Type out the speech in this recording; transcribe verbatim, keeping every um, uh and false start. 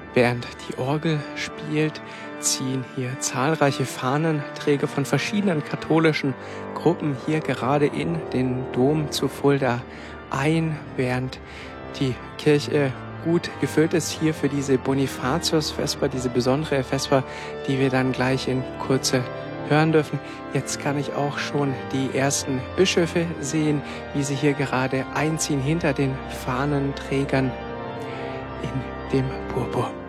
Während die Orgel spielt, ziehen hier zahlreiche Fahnenträger von verschiedenen katholischen Gruppen hier gerade in den Dom zu Fulda ein, während die Kirche gut gefüllt ist hier für diese Bonifatius-Vesper, diese besondere Vesper, die wir dann gleich in Kürze hören dürfen. Jetzt kann ich auch schon die ersten Bischöfe sehen, wie sie hier gerade einziehen hinter den Fahnenträgern in dem Purpur.